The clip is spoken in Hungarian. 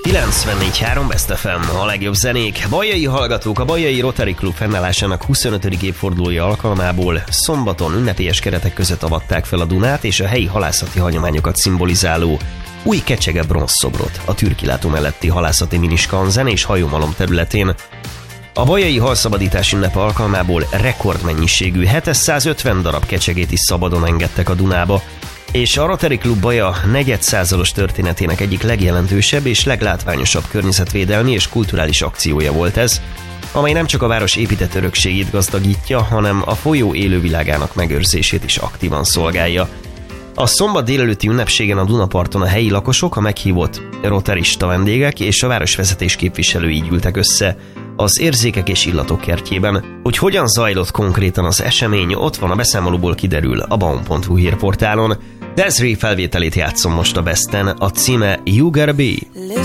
94.3 Best FM, a legjobb zenék. Bajai hallgatók, a Bajai Rotary Klub fennállásának 25. évfordulója alkalmából szombaton ünnepélyes keretek között avatták fel a Dunát és a helyi halászati hagyományokat szimbolizáló új kecsege bronzszobrot a Türkilátó melletti halászati miniskanzen és hajómalom területén. A bajai halszabadítás ünnepe alkalmából rekordmennyiségű 750 darab kecsegét is szabadon engedtek a Dunába, és a Rotary Klub Baja negyedszázados történetének egyik legjelentősebb és leglátványosabb környezetvédelmi és kulturális akciója volt ez, amely nem csak a város épített örökségét gazdagítja, hanem a folyó élővilágának megőrzését is aktívan szolgálja. A szombat délelőtti ünnepségen a Dunaparton a helyi lakosok, a meghívott rotarista vendégek és a városvezetés képviselői gyűltek össze az érzékek és illatok kertjében. Hogy hogyan zajlott konkrétan az esemény, ott van a beszámolóból kiderül a baum.hu hírportálon. Desiree felvételét játszom most a Besten, a címe You Gotta Be.